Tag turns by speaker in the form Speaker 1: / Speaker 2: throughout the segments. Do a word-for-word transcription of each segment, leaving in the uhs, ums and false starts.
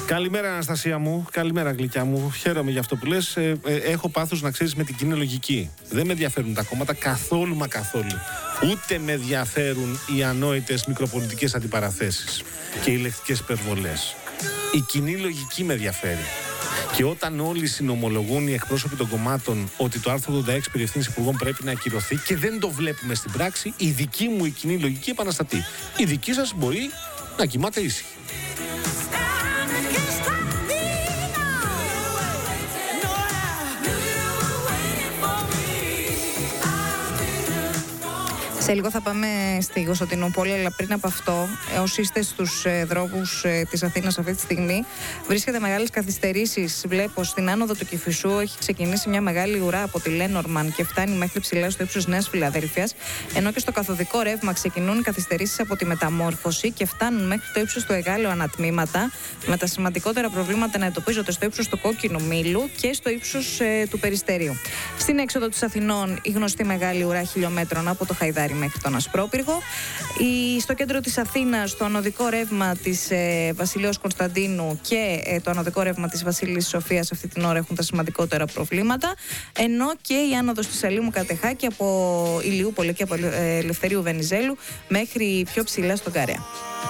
Speaker 1: Καλημέρα, Αναστασία μου. Καλημέρα, γλυκιά μου. Χαίρομαι για αυτό που λες. Ε, ε, έχω πάθος να ξέρεις με την κοινή λογική. Δεν με ενδιαφέρουν τα κόμματα καθόλου μα καθόλου. Ούτε με ενδιαφέρουν οι ανόητες μικροπολιτικές αντιπαραθέσεις και οι λεκτικές υπερβολές. Η κοινή λογική με ενδιαφέρει. Και όταν όλοι συνομολογούν οι εκπρόσωποι των κομμάτων ότι το άρθρο ογδόντα έξι περί ευθύνης υπουργών πρέπει να ακυρωθεί και δεν το βλέπουμε στην πράξη, η δική μου η κοινή λογική επαναστατεί. Η δική σας μπορεί να κοιμάται ήσυχη.
Speaker 2: Σε λίγο θα πάμε στη Κωνσταντινούπολη, αλλά πριν από αυτό, όσοι είστε στους ε, δρόμους ε, της Αθήνας αυτή τη στιγμή, βρίσκεται μεγάλες καθυστερήσεις. Βλέπω στην άνοδο του Κηφισού έχει ξεκινήσει μια μεγάλη ουρά από τη Λένορμαν και φτάνει μέχρι ψηλά στο ύψος Νέας Φιλαδέλφειας, ενώ και στο καθοδικό ρεύμα ξεκινούν οι καθυστερήσεις από τη Μεταμόρφωση και φτάνουν μέχρι το ύψος του Εγάλεου ανατμήματα, με τα σημαντικότερα προβλήματα να εντοπίζονται στο ύψος του Κόκκινου Μήλου και στο ύψος ε, του Περιστερίου. Στην έξοδο της Αθηνών, η γνωστή μεγάλη ουρά χιλιόμετρων από το Χαϊδάρι μέχρι τον Ασπρόπυργο. Η, στο κέντρο της Αθήνας, το ανωδικό ρεύμα της ε, Βασιλέως Κωνσταντίνου και ε, το ανωδικό ρεύμα της Βασίλισσης Σοφίας αυτή την ώρα έχουν τα σημαντικότερα προβλήματα, ενώ και η άνοδος της Αλήμου Κατεχάκη από Ηλιούπολη και από ε, Ελευθερίου Βενιζέλου μέχρι πιο ψηλά στον Καρέα.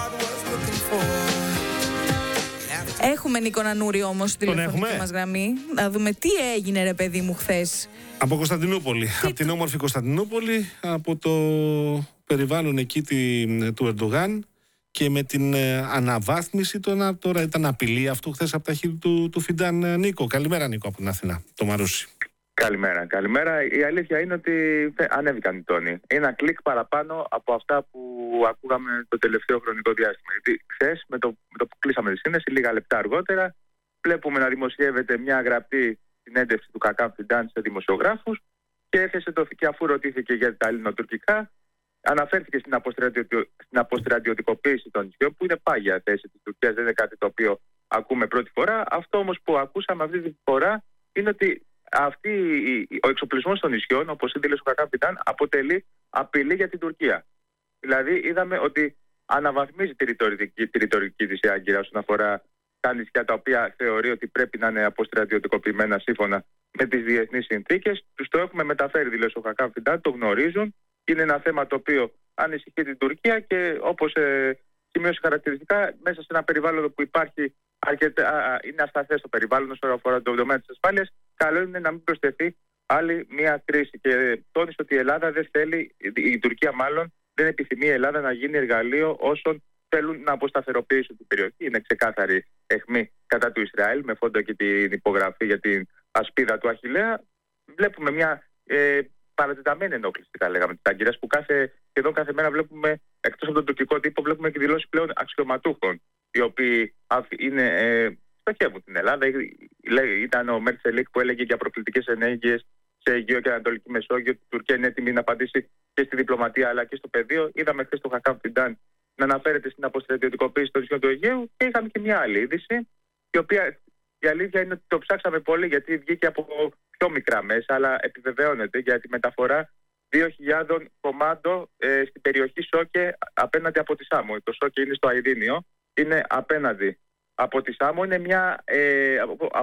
Speaker 2: Έχουμε Νίκο Νανούρη όμως στη τηλεφωνική μας γραμμή. Να δούμε τι έγινε ρε παιδί μου χθες.
Speaker 1: Από Κωνσταντινούπολη, τι... από την όμορφη Κωνσταντινούπολη, από το περιβάλλον εκεί τη, του Ερντογάν και με την ε, αναβάθμιση των, τώρα ήταν απειλή αυτού χθες από τα χείλη του, του Φιντάν. Νίκο, καλημέρα Νίκο από την Αθηνά, το Μαρούσι.
Speaker 3: Καλημέρα, καλημέρα. Η αλήθεια είναι ότι ανέβηκαν οι τόνοι. Ένα κλικ παραπάνω από αυτά που ακούγαμε το τελευταίο χρονικό διάστημα. Γιατί χθες με το, με το που κλείσαμε τη σύνδεση, λίγα λεπτά αργότερα, βλέπουμε να δημοσιεύεται μια γραπτή συνέντευξη του Χακάν Φιντάν σε δημοσιογράφους και έθεσε το και αφού ρωτήθηκε για τα ελληνοτουρκικά, αναφέρθηκε στην, αποστρατιωτικο... στην αποστρατιωτικοποίηση των νησιών, που είναι πάγια θέση της Τουρκίας, δεν είναι κάτι το οποίο ακούμε πρώτη φορά. Αυτό όμως που ακούσαμε αυτή τη φορά είναι ότι αυτή, ο εξοπλισμός των νησιών, όπως δήλωσε ο Χακάν Φιντάν, αποτελεί απειλή για την Τουρκία. Δηλαδή, είδαμε ότι αναβαθμίζει τη ρητορική, τη ρητορική της η Άγκυρα όσον αφορά τα νησιά τα οποία θεωρεί ότι πρέπει να είναι αποστρατιωτικοποιημένα σύμφωνα με τις διεθνείς συνθήκες. Τους το έχουμε μεταφέρει, δήλωσε ο Χακάν Φιντάν, το γνωρίζουν. Είναι ένα θέμα το οποίο ανησυχεί την Τουρκία και όπως ε, σημείωσε χαρακτηριστικά, μέσα σε ένα περιβάλλον που υπάρχει αρκετά, είναι ασταθές το περιβάλλον όσον αφορά το τομέα της ασφάλειας, καλό είναι να μην προσθεθεί άλλη μια κρίση. Και τόνισε ότι η Ελλάδα δεν θέλει, η Τουρκία μάλλον, δεν επιθυμεί η Ελλάδα να γίνει εργαλείο όσων θέλουν να αποσταθεροποιήσουν την περιοχή. Είναι ξεκάθαρη αιχμή κατά του Ισραήλ, με φόντο και την υπογραφή για την ασπίδα του Αχιλλέα. Βλέπουμε μια ε, παρατεταμένη ενόχληση, θα λέγαμε, της Άγκυρας, που κάθε, σχεδόν κάθε μέρα βλέπουμε, εκτός από τον τουρκικό τύπο, βλέπουμε και δηλώσεις πλέον αξιωματούχων, οι οποίοι είναι, ε, στοχεύουν την Ελλάδα. Ήταν ο Μέρτσελικ που έλεγε για προκλητικές ενέργειες σε Αιγαίο και Ανατολική Μεσόγειο. Η Τουρκία είναι έτοιμη να απαντήσει και στη διπλωματία αλλά και στο πεδίο. Είδαμε χθες τον Χακάν Φιντάν να αναφέρεται στην αποστρατιωτικοποίηση των νησιών του Αιγαίου και είχαμε και μια άλλη είδηση, η οποία η αλήθεια είναι ότι το ψάξαμε πολύ γιατί βγήκε από πιο μικρά μέσα, αλλά επιβεβαιώνεται για τη μεταφορά δύο χιλιάδες κομμάτων ε, στην περιοχή Σόκε απέναντι από τη Σάμο. Το Σόκε είναι στο Αιδίνιο, είναι απέναντι από τη Σάμο. Είναι μια, ε,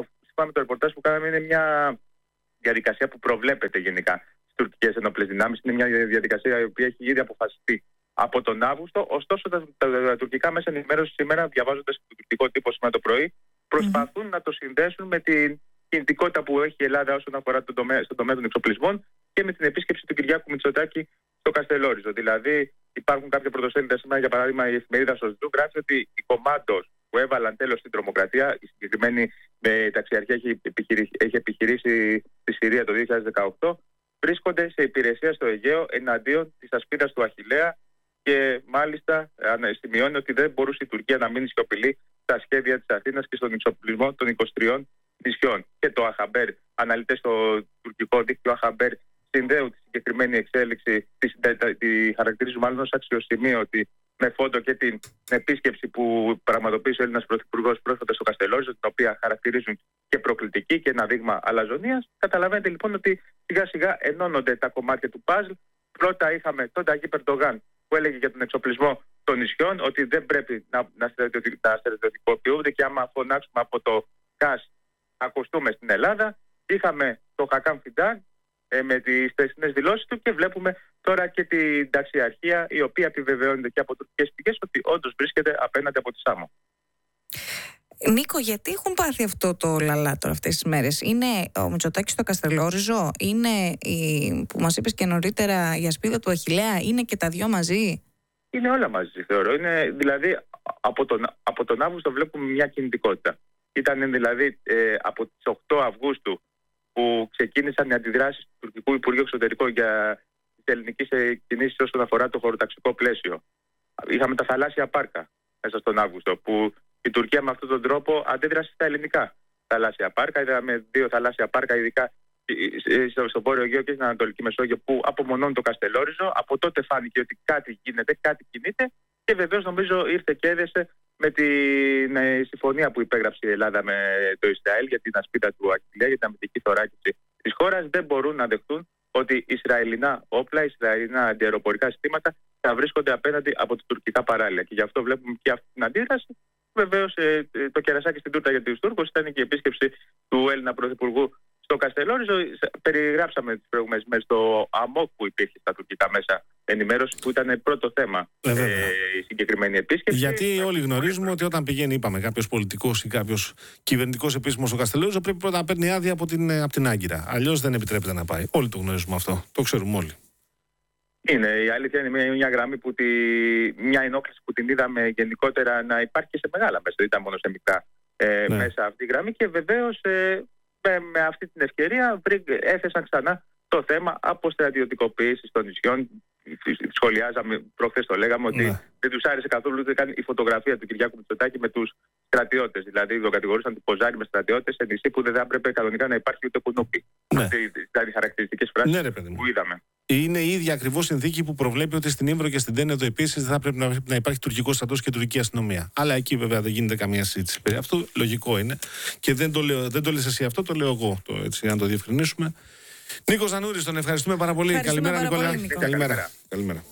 Speaker 3: με το ρεπορτάζ που κάναμε, είναι μια διαδικασία που προβλέπεται γενικά στις τουρκικές ενόπλες δυνάμεις. Είναι μια διαδικασία η οποία έχει ήδη αποφασιστεί από τον Αύγουστο. Ωστόσο, τα, τα, τα, τα τουρκικά μέσα ενημέρωση σήμερα, διαβάζοντας το τουρκικό τύπο σήμερα το πρωί, προσπαθούν mm-hmm. να το συνδέσουν με την κινητικότητα που έχει η Ελλάδα όσον αφορά τον τομέα, στον τομέα των εξοπλισμών και με την επίσκεψη του Κυριάκου Μητσοτάκη στο Καστελόριζο. Δηλαδή, υπάρχουν κάποια πρωτοσέλιδα σήμερα, για παράδειγμα, η εφημερίδα Σοζντού γράφει ότι οι κομμάντος που έβαλαν τέλος στην τρομοκρατία, η συγκεκριμένη με ταξιαρχία έχει επιχειρήσει, έχει επιχειρήσει στη Συρία το δύο χιλιάδες δεκαοκτώ, βρίσκονται σε υπηρεσία στο Αιγαίο εναντίον της ασπίδας του Αχιλλέα και μάλιστα σημειώνει ότι δεν μπορούσε η Τουρκία να μείνει σιωπηλή στα σχέδια της Αθήνας και στον εξοπλισμό των είκοσι τριών νησιών. Και το Αχαμπέρ, αναλυτές στο τουρκικό δίκτυο Αχαμπέρ, συνδέουν τη συγκεκριμένη εξέλιξη, τη, τη, τη χαρακτηρίζουν μάλλον ως αξιοσημείο, ότι με φόντο και την επίσκεψη που πραγματοποίησε ο Έλληνας Πρωθυπουργός πρόσφατα στο Καστελόριζο, την οποία χαρακτηρίζουν και προκλητική και ένα δείγμα αλαζονίας. Καταλαβαίνετε λοιπόν ότι σιγά σιγά ενώνονται τα κομμάτια του παζλ. Πρώτα είχαμε τον Ταγί Ερντογάν που έλεγε για τον εξοπλισμό των νησιών, ότι δεν πρέπει να, να στρατιωτικοποιούνται και άμα φωνάξουμε από το ΚΑΣ ακουστούμε στην Ελλάδα. Είχαμε το Χακάμ Φιντάν ε, με τις θεσινές δηλώσεις του και βλέπουμε τώρα και την ταξιαρχία, η οποία επιβεβαιώνεται και από τουρκικές πηγές ότι όντως βρίσκεται απέναντι από τη Σάμο.
Speaker 2: Νίκο, γιατί έχουν πάθει αυτό το λαλά τώρα αυτές τις μέρες? Είναι ο Μητσοτάκης στο Καστελόριζο? Είναι η, που μας είπες και νωρίτερα, η ασπίδα του Αχιλλέα? Είναι και τα δυο μαζί?
Speaker 3: Είναι όλα μαζί, θεωρώ. Είναι, δηλαδή από τον, από τον Αύγουστο βλέπουμε μια κινητικότητα. Ήταν δηλαδή ε, από τις οκτώ Αυγούστου που ξεκίνησαν οι αντιδράσεις του Τουρκικού Υπουργείου Εξωτερικών για τις ελληνικές κινήσεις όσον αφορά το χωροταξικό πλαίσιο. Είχαμε τα θαλάσσια πάρκα μέσα στον Αύγουστο, που η Τουρκία με αυτόν τον τρόπο αντέδρασε στα ελληνικά θαλάσσια πάρκα. Είδαμε δύο θαλάσσια πάρκα, ειδικά στο Βόρειο Αιγαίο και στην Ανατολική Μεσόγειο, που απομονώνουν το Καστελόριζο. Από τότε φάνηκε ότι κάτι γίνεται, κάτι κινείται, και βεβαίως νομίζω ήρθε και έδεσε με τη συμφωνία που υπέγραψε η Ελλάδα με το Ισραήλ για την ασπίδα του Αχιλλέα, για την αμυντική θωράκιση της χώρας. Δεν μπορούν να δεχτούν ότι Ισραηλινά όπλα, Ισραηλινά αντιαεροπορικά συστήματα θα βρίσκονται απέναντι από τα τουρκικά παράλια. Και γι' αυτό βλέπουμε και αυτή την αντίδραση. Βεβαίως ε, το κερασάκι στην τούρτα για τους Τούρκους ήταν και η επίσκεψη του Έλληνα Πρωθυπουργού στο Καστελόριζο. Περιγράψαμε τις προηγούμενες μέρες το αμόκ που υπήρχε στα τουρκικά μέσα ενημέρωση, που ήταν πρώτο θέμα ε, η συγκεκριμένη επίσκεψη.
Speaker 1: Γιατί όλοι γνωρίζουμε ότι όταν πηγαίνει, είπαμε, κάποιος πολιτικός ή κάποιος κυβερνητικός επίσημος στο Καστελόριζο, πρέπει πρώτα να παίρνει άδεια από την, από την Άγκυρα. Αλλιώς δεν επιτρέπεται να πάει. Όλοι το γνωρίζουμε αυτό. Το ξέρουμε όλοι. Είναι,
Speaker 3: η αλήθεια είναι μια, μια γραμμή που τη, μια ενόχληση που την είδαμε γενικότερα να υπάρχει και σε μεγάλα μέσα, δεν ήταν μόνο σε μικρά ε, ναι. μέσα αυτή η γραμμή, και βεβαίως ε, με, με αυτή την ευκαιρία έθεσαν ξανά το θέμα αποστρατιωτικοποίησης των νησιών. Σχολιάζαμε, προχθές το λέγαμε, ότι ναι. δεν τους άρεσε καθόλου ούτε καν η φωτογραφία του Κυριάκου Μητσοτάκη με τους στρατιώτες. Δηλαδή, τον κατηγορούσαν ότι ποζάρει με στρατιώτες σε νησί που δεν θα έπρεπε κανονικά να υπάρχει ούτε κουνούπι. Ναι. Αυτές ήταν οι χαρακτηριστικές φράσεις ναι, που είδαμε.
Speaker 1: Είναι η ίδια ακριβώς συνθήκη που προβλέπει ότι στην Ήμβρο και στην Τένεδο επίσης δεν θα πρέπει να, να υπάρχει τουρκικός στρατός και τουρκική αστυνομία. Αλλά εκεί βέβαια δεν γίνεται καμία συζήτηση. Αυτό λογικό είναι. Και δεν το, λέω, δεν το λες εσύ αυτό, το λέω εγώ. Το, έτσι, να το διευκρινίσουμε. Νίκος Ζανούρης, τον ευχαριστούμε πάρα πολύ. Καλημέρα, Νικόλα.
Speaker 2: Πολύ, Νίκο.
Speaker 1: Καλημέρα. Καλημέρα.